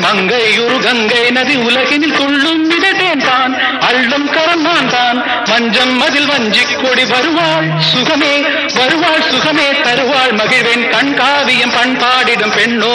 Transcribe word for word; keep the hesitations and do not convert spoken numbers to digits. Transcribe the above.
மங்கையுரு கங்கை நதி உலகினில் துள்ளும் மிதட்டேன் தான் அள்ளும் கரம் நான் தான் மஞ்சம் மதில் வஞ்சிக் கொடி வருவாள் சுகமே வருவாள் சுகமே தருவாள் மகிழ்வேன் கண்காவியம் பண்பாடிடும் பெண்ணோ